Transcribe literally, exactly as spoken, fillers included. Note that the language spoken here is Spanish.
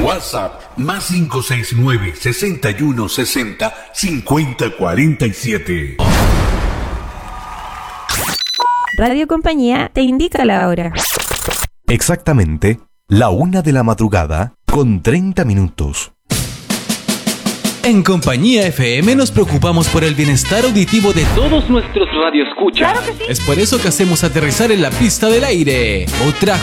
WhatsApp más cinco seis nueve, sesenta y uno, sesenta, cincuenta, cuarenta y siete. Radio Compañía te indica la hora. Exactamente, la una de la madrugada con treinta minutos. En Compañía F M nos preocupamos por el bienestar auditivo de todos nuestros radioescuchas. Claro que sí. Es por eso que hacemos aterrizar en la pista del aire otra